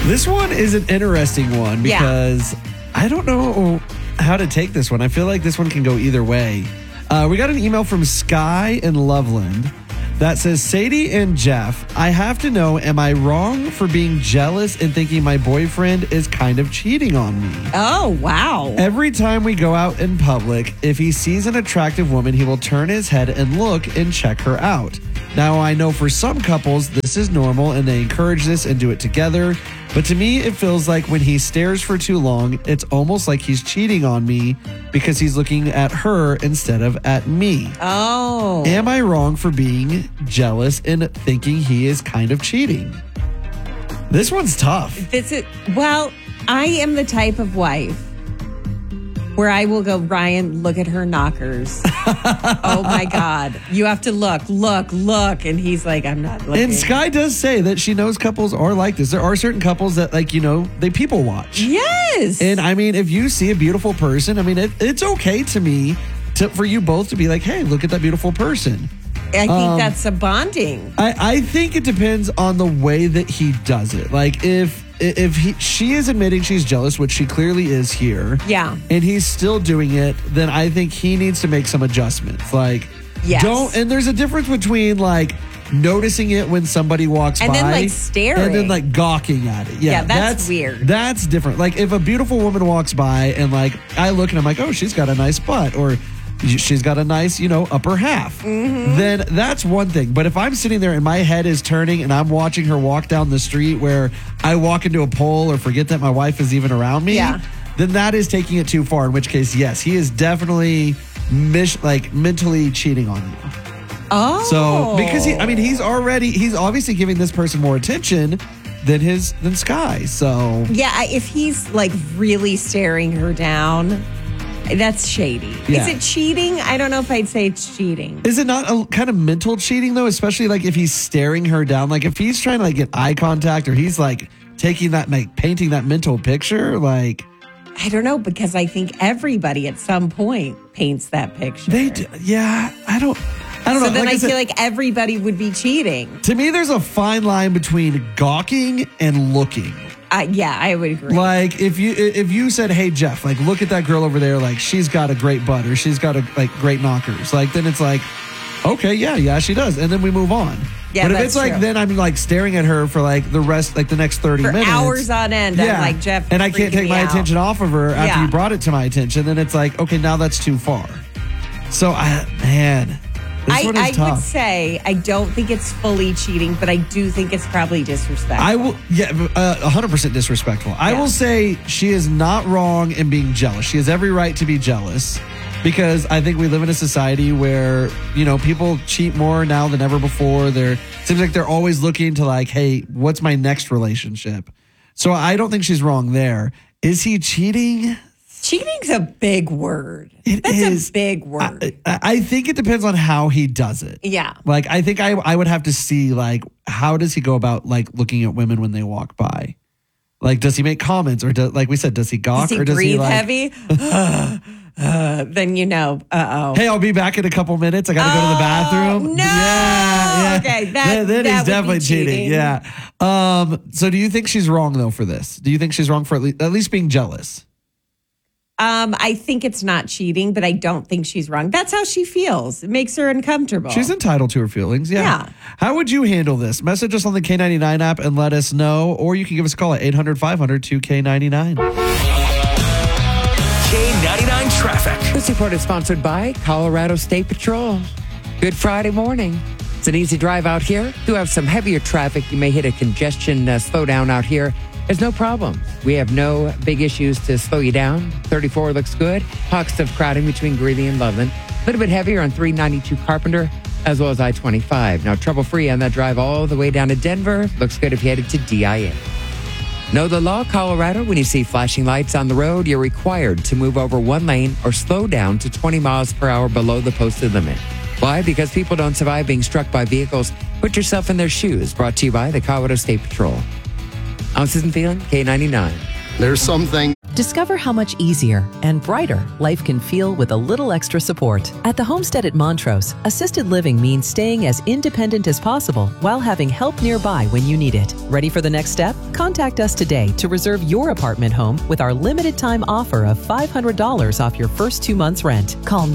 This one is an interesting one because I don't know how to take this one. I feel like this one can go either way. We got an email from Sky in Loveland that says, Sadie and Jeff, I have to know, am I wrong for being jealous and thinking my boyfriend is kind of cheating on me? Oh, wow. Every time we go out in public, if he sees an attractive woman, he will turn his head and look and check her out. Now, I know for some couples, this is normal and they encourage this and do it together. But to me, it feels like when he stares for too long, it's almost like he's cheating on me because he's looking at her instead of at me. Oh. Am I wrong for being jealous and thinking he is kind of cheating? This one's tough. Well, I am the type of wife where I will go, Ryan, look at her knockers. Oh my God. You have to look. And he's like, I'm not looking. And Sky does say that she knows couples are like this. There are certain couples that, like, they people watch. Yes. And I mean, if you see a beautiful person, I mean, it's okay to me for you both to be like, hey, look at that beautiful person. I think that's a bonding. I think it depends on the way that he does it. Like if she is admitting she's jealous, which she clearly is here. Yeah. And he's still doing it, then I think he needs to make some adjustments. Like, yes. And there's a difference between like noticing it when somebody walks by. And then like staring. And then like gawking at it. Yeah, that's weird. That's different. Like if a beautiful woman walks by and like I look and I'm like, oh, she's got a nice butt, or she's got a nice, upper half. Mm-hmm. Then that's one thing. But if I'm sitting there and my head is turning and I'm watching her walk down the street where I walk into a pole or forget that my wife is even around me, then that is taking it too far. In which case, yes, he is definitely mentally cheating on you. Oh. So because he's obviously giving this person more attention than Sky. So yeah, if he's like really staring her down, that's shady. Yeah. Is it cheating? I don't know if I'd say it's cheating. Is it not a kind of mental cheating though? Especially like if he's staring her down, like if he's trying to like get eye contact or he's like taking that, like painting that mental picture, like. I don't know, because I think everybody at some point paints that picture. They do, yeah, I don't know. So then like I feel like everybody would be cheating. To me, there's a fine line between gawking and looking. Yeah, I would agree. Like if you said, "Hey Jeff, like look at that girl over there, like she's got a great butt or she's got great knockers," like then it's like, okay, yeah, she does, and then we move on. Yeah, but if it's like true. then I'm like staring at her for like the rest, like the next 30 for minutes, hours on end. I'm like, Jeff, and I can't take my attention off of her after you brought it to my attention. Then it's like, okay, now that's too far. So this one is tough. Would say I don't think it's fully cheating, but I do think it's probably disrespectful. 100% disrespectful. I will say she is not wrong in being jealous. She has every right to be jealous because I think we live in a society where, people cheat more now than ever before. It seems like they're always looking to like, hey, what's my next relationship? So I don't think she's wrong there. Is he cheating? Cheating's a big word. That's a big word. I think it depends on how he does it. Yeah. Like, I think I would have to see, like, how does he go about, like, looking at women when they walk by? Like, does he make comments? Or, like we said, does he gawk? Does he or does breathe he, like, heavy? Then uh-oh. Hey, I'll be back in a couple minutes. I got to go to the bathroom. No. Yeah. Okay, then he's definitely cheating. Yeah. So do you think she's wrong, though, for this? Do you think she's wrong for at least being jealous? I think it's not cheating, but I don't think she's wrong. That's how she feels. It makes her uncomfortable. She's entitled to her feelings. Yeah. How would you handle this? Message us on the K99 app and let us know, or you can give us a call at 800-500-2K99. K99 Traffic. This report is sponsored by Colorado State Patrol. Good Friday morning. It's an easy drive out here. Do have some heavier traffic. You may hit a congestion slowdown out here. There's no problem. We have no big issues to slow you down. 34 looks good. Pockets of crowding between Greeley and Loveland. A little bit heavier on 392 Carpenter, as well as I-25. Now, trouble-free on that drive all the way down to Denver. Looks good if you headed to DIA. Know the law, Colorado. When you see flashing lights on the road, you're required to move over one lane or slow down to 20 miles per hour below the posted limit. Why? Because people don't survive being struck by vehicles. Put yourself in their shoes. Brought to you by the Colorado State Patrol. I'm Susan Phelan, K99. There's something. Discover how much easier and brighter life can feel with a little extra support. At the Homestead at Montrose, assisted living means staying as independent as possible while having help nearby when you need it. Ready for the next step? Contact us today to reserve your apartment home with our limited time offer of $500 off your first 2 months' rent. Call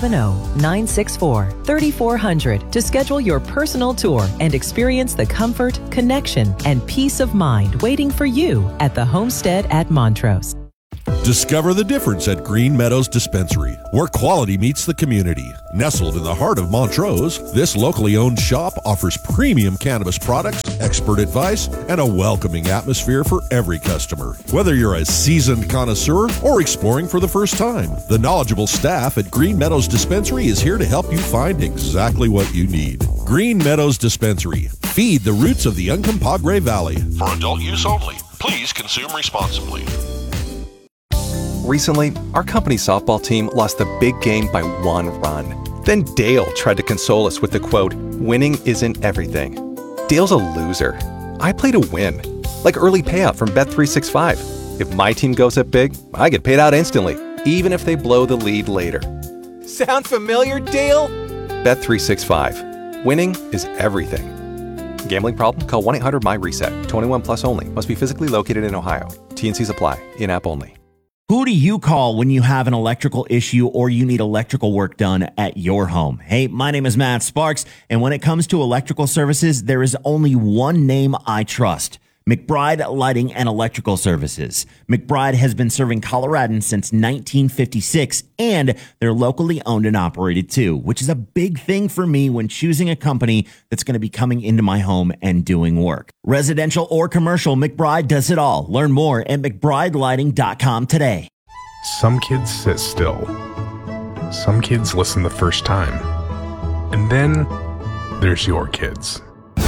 970-964-3400 to schedule your personal tour and experience the comfort, connection, and peace of mind waiting for you at the Homestead at Montrose. Discover the difference at Green Meadows Dispensary, where quality meets the community. Nestled in the heart of Montrose, this locally owned shop offers premium cannabis products, expert advice, and a welcoming atmosphere for every customer. Whether you're a seasoned connoisseur or exploring for the first time, the knowledgeable staff at Green Meadows Dispensary is here to help you find exactly what you need. Green Meadows Dispensary. Feed the roots of the Uncompahgre Valley. For adult use only. Please consume responsibly. Recently, our company softball team lost the big game by 1 run. Then Dale tried to console us with the quote, "Winning isn't everything." Dale's a loser. I play to win. Like early payout from Bet365. If my team goes up big, I get paid out instantly, even if they blow the lead later. Sound familiar, Dale? Bet365. Winning is everything. Gambling problem? Call 1-800-MY-RESET. 21 plus only. Must be physically located in Ohio. T&Cs apply. In-app only. Who do you call when you have an electrical issue or you need electrical work done at your home? Hey, my name is Matt Sparks, and when it comes to electrical services, there is only one name I trust: McBride Lighting and Electrical Services. McBride has been serving Coloradans since 1956, and they're locally owned and operated too, which is a big thing for me when choosing a company that's going to be coming into my home and doing work. Residential or commercial, McBride does it all. Learn more at McBrideLighting.com today. Some kids sit still. Some kids listen the first time. And then there's your kids.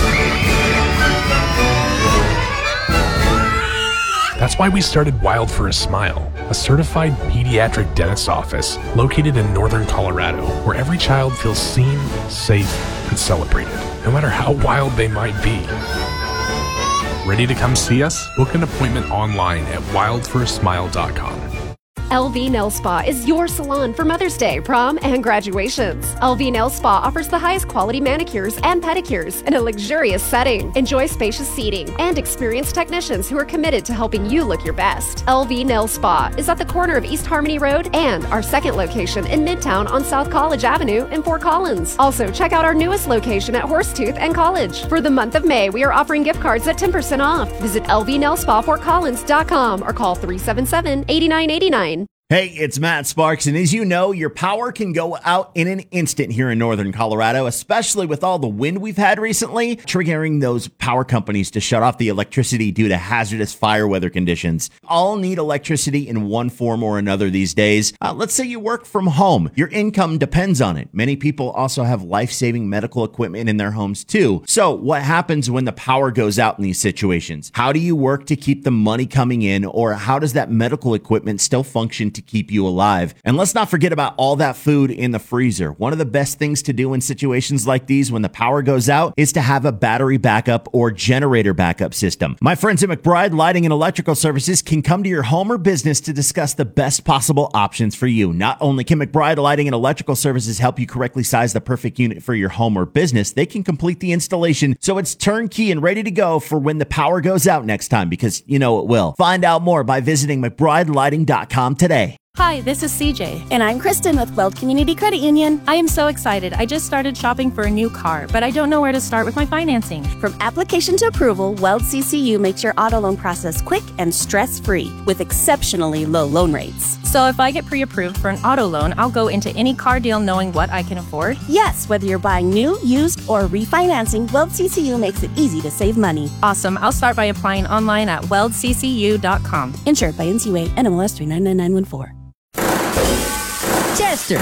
That's why we started Wild for a Smile, a certified pediatric dentist's office located in northern Colorado, where every child feels seen, safe, and celebrated, no matter how wild they might be. Ready to come see us? Book an appointment online at wildforasmile.com. LV Nail Spa is your salon for Mother's Day, prom, and graduations. LV Nail Spa offers the highest quality manicures and pedicures in a luxurious setting. Enjoy spacious seating and experienced technicians who are committed to helping you look your best. LV Nail Spa is at the corner of East Harmony Road and our second location in Midtown on South College Avenue in Fort Collins. Also, check out our newest location at Horsetooth and College. For the month of May, we are offering gift cards at 10% off. Visit lvnailspafortcollins.com or call 377-8989. Hey, it's Matt Sparks, and as you know, your power can go out in an instant here in northern Colorado, especially with all the wind we've had recently, triggering those power companies to shut off the electricity due to hazardous fire weather conditions. All need electricity in one form or another these days. Let's say you work from home. Your income depends on it. Many people also have life-saving medical equipment in their homes too. So what happens when the power goes out in these situations? How do you work to keep the money coming in, or how does that medical equipment still function to keep you alive? And let's not forget about all that food in the freezer. One of the best things to do in situations like these when the power goes out is to have a battery backup or generator backup system. My friends at McBride Lighting and Electrical Services can come to your home or business to discuss the best possible options for you. Not only can McBride Lighting and Electrical Services help you correctly size the perfect unit for your home or business, they can complete the installation so it's turnkey and ready to go for when the power goes out next time, because you know it will. Find out more by visiting McBrideLighting.com today. Hi, this is CJ. And I'm Kristen with Weld Community Credit Union. I am so excited. I just started shopping for a new car, but I don't know where to start with my financing. From application to approval, Weld CCU makes your auto loan process quick and stress-free with exceptionally low loan rates. So if I get pre-approved for an auto loan, I'll go into any car deal knowing what I can afford? Yes, whether you're buying new, used, or refinancing, Weld CCU makes it easy to save money. Awesome. I'll start by applying online at weldccu.com. Insured by NCUA, NMLS 399914. Chester,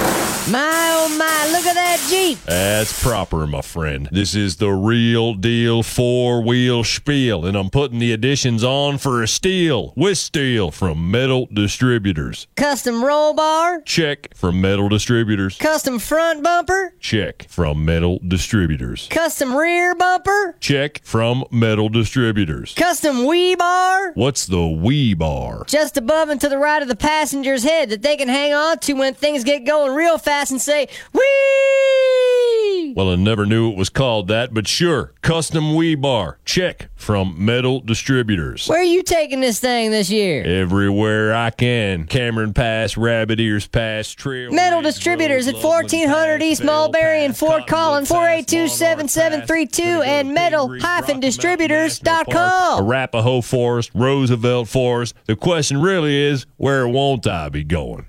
My, oh my, look at that Jeep. That's proper, my friend. This is the real deal four-wheel spiel, and I'm putting the additions on for a steal with steel from Metal Distributors. Custom roll bar. Check from Metal Distributors. Custom front bumper. Check from Metal Distributors. Custom rear bumper. Check from Metal Distributors. Custom whee bar. What's the whee bar? Just above and to the right of the passenger's head that they can hang on to when things get going real fast and say, whee! Well, I never knew it was called that, but sure. Custom whee bar. Check from Metal Distributors. Where are you taking this thing this year? Everywhere I can. Cameron Pass, Rabbit Ears Pass, Trail. Metal Distributors at 1400 East Mulberry in Fort Collins, 482-7732 and metal-distributors.com. Arapahoe Forest, Roosevelt Forest. The question really is, where won't I be going?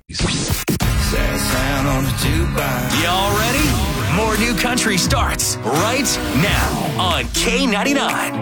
Y'all ready? More new country starts right now on K99.